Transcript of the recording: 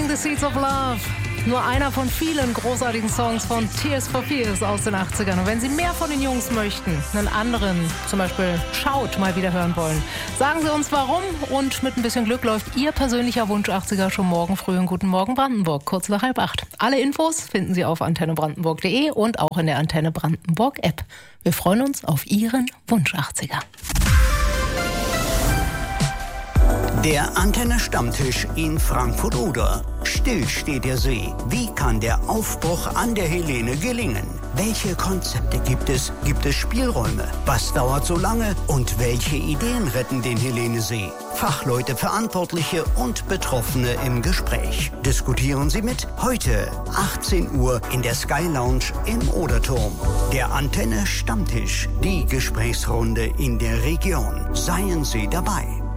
the Seeds of Love. Nur einer von vielen großartigen Songs von Tears for Fears aus den 80ern. Und wenn Sie mehr von den Jungs möchten, einen anderen, zum Beispiel Schaut, mal wieder hören wollen, sagen Sie uns warum. Und mit ein bisschen Glück läuft Ihr persönlicher Wunsch 80er schon morgen früh in Guten Morgen Brandenburg, kurz nach 7:30. Alle Infos finden Sie auf antennebrandenburg.de und auch in der Antenne Brandenburg App. Wir freuen uns auf Ihren Wunsch 80er. Der Antenne-Stammtisch in Frankfurt-Oder. Still steht der See. Wie kann der Aufbruch an der Helene gelingen? Welche Konzepte gibt es? Gibt es Spielräume? Was dauert so lange? Und welche Ideen retten den Helene-See? Fachleute, Verantwortliche und Betroffene im Gespräch. Diskutieren Sie mit heute 18 Uhr in der Sky Lounge im Oderturm. Der Antenne-Stammtisch, die Gesprächsrunde in der Region. Seien Sie dabei.